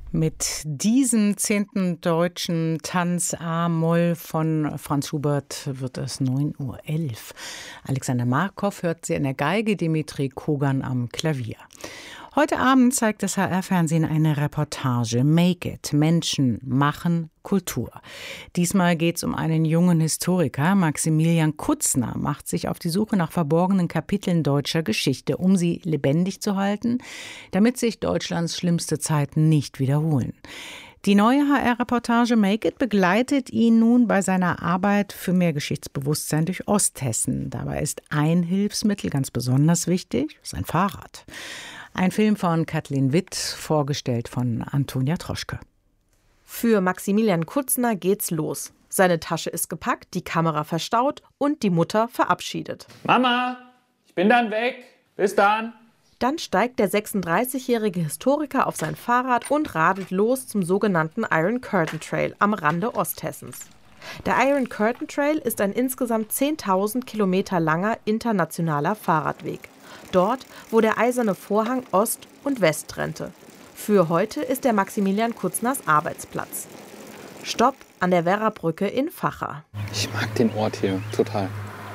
Mit diesem 10. deutschen Tanz A-Moll von Franz Schubert wird es 9:11 Uhr. Alexander Markow hört sie an der Geige, Dimitri Kogan am Klavier. Heute Abend zeigt das HR-Fernsehen eine Reportage Make It – Menschen machen Kultur. Diesmal geht es um einen jungen Historiker. Maximilian Kutzner macht sich auf die Suche nach verborgenen Kapiteln deutscher Geschichte, um sie lebendig zu halten, damit sich Deutschlands schlimmste Zeiten nicht wiederholen. Die neue HR-Reportage Make It begleitet ihn nun bei seiner Arbeit für mehr Geschichtsbewusstsein durch Osthessen. Dabei ist ein Hilfsmittel ganz besonders wichtig, sein Fahrrad. Ein Film von Kathleen Witt, vorgestellt von Antonia Troschke. Für Maximilian Kutzner geht's los. Seine Tasche ist gepackt, die Kamera verstaut und die Mutter verabschiedet. Mama, ich bin dann weg. Bis dann. Dann steigt der 36-jährige Historiker auf sein Fahrrad und radelt los zum sogenannten Iron Curtain Trail am Rande Osthessens. Der Iron Curtain Trail ist ein insgesamt 10.000 Kilometer langer internationaler Fahrradweg. Dort, wo der eiserne Vorhang Ost und West trennte. Für heute ist der Maximilian Kutzners Arbeitsplatz. Stopp an der Werrabrücke in Vacha. Ich mag den Ort hier total,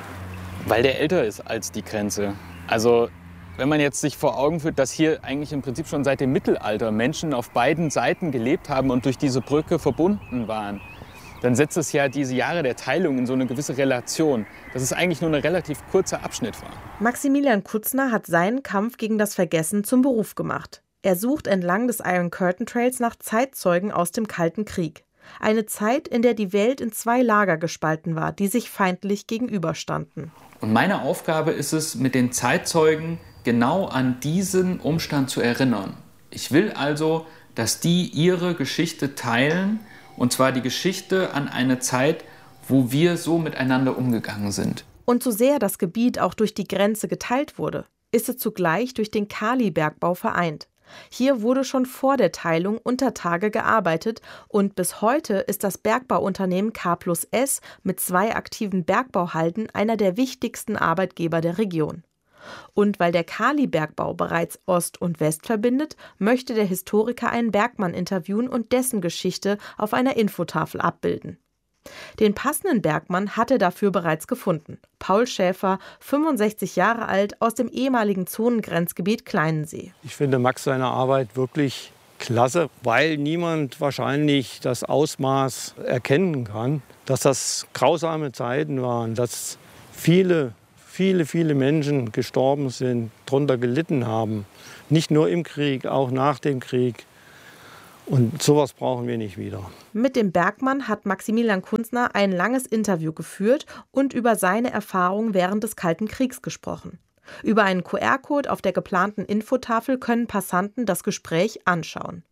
weil der älter ist als die Grenze. Also wenn man jetzt sich vor Augen führt, dass hier eigentlich im Prinzip schon seit dem Mittelalter Menschen auf beiden Seiten gelebt haben und durch diese Brücke verbunden waren, dann setzt es ja diese Jahre der Teilung in so eine gewisse Relation, dass es eigentlich nur ein relativ kurzer Abschnitt war. Maximilian Kutzner hat seinen Kampf gegen das Vergessen zum Beruf gemacht. Er sucht entlang des Iron Curtain Trails nach Zeitzeugen aus dem Kalten Krieg. Eine Zeit, in der die Welt in zwei Lager gespalten war, die sich feindlich gegenüberstanden. Und meine Aufgabe ist es, mit den Zeitzeugen genau an diesen Umstand zu erinnern. Ich will also, dass die ihre Geschichte teilen, und zwar die Geschichte an eine Zeit, wo wir so miteinander umgegangen sind. Und so sehr das Gebiet auch durch die Grenze geteilt wurde, ist es zugleich durch den Kalibergbau vereint. Hier wurde schon vor der Teilung unter Tage gearbeitet und bis heute ist das Bergbauunternehmen K+S mit 2 aktiven Bergbauhalden einer der wichtigsten Arbeitgeber der Region. Und weil der Kalibergbau bereits Ost und West verbindet, möchte der Historiker einen Bergmann interviewen und dessen Geschichte auf einer Infotafel abbilden. Den passenden Bergmann hat er dafür bereits gefunden. Paul Schäfer, 65 Jahre alt, aus dem ehemaligen Zonengrenzgebiet Kleinensee. Ich finde Max seine Arbeit wirklich klasse, weil niemand wahrscheinlich das Ausmaß erkennen kann, dass das grausame Zeiten waren, dass viele Menschen gestorben sind, darunter gelitten haben. Nicht nur im Krieg, auch nach dem Krieg. Und sowas brauchen wir nicht wieder. Mit dem Bergmann hat Maximilian Kutzner ein langes Interview geführt und über seine Erfahrungen während des Kalten Kriegs gesprochen. Über einen QR-Code auf der geplanten Infotafel können Passanten das Gespräch anschauen.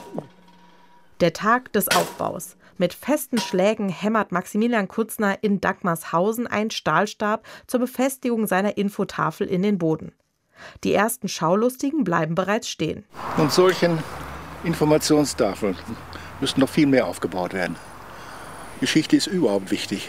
Der Tag des Aufbaus. Mit festen Schlägen hämmert Maximilian Kutzner in Dagmarshausen einen Stahlstab zur Befestigung seiner Infotafel in den Boden. Die ersten Schaulustigen bleiben bereits stehen. Und solchen Informationstafeln müssten noch viel mehr aufgebaut werden. Geschichte ist überhaupt wichtig.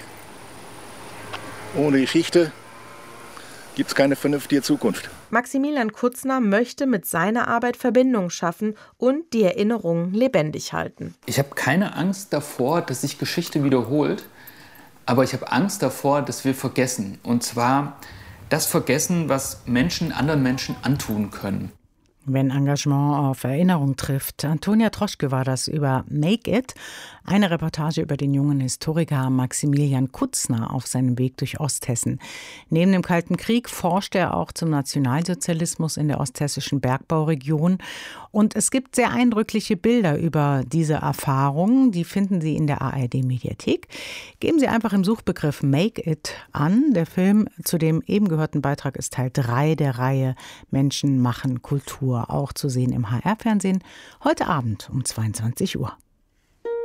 Ohne Geschichte gibt es keine vernünftige Zukunft. Maximilian Kutzner möchte mit seiner Arbeit Verbindungen schaffen und die Erinnerungen lebendig halten. Ich habe keine Angst davor, dass sich Geschichte wiederholt, aber ich habe Angst davor, dass wir vergessen. Und zwar das Vergessen, was Menschen anderen Menschen antun können. Wenn Engagement auf Erinnerung trifft. Antonia Troschke war das über Make It, eine Reportage über den jungen Historiker Maximilian Kutzner auf seinem Weg durch Osthessen. Neben dem Kalten Krieg forscht er auch zum Nationalsozialismus in der osthessischen Bergbauregion. Und es gibt sehr eindrückliche Bilder über diese Erfahrungen. Die finden Sie in der ARD-Mediathek. Geben Sie einfach im Suchbegriff Make It an. Der Film zu dem eben gehörten Beitrag ist Teil 3 der Reihe Menschen machen Kultur. Auch zu sehen im HR-Fernsehen heute Abend um 22 Uhr.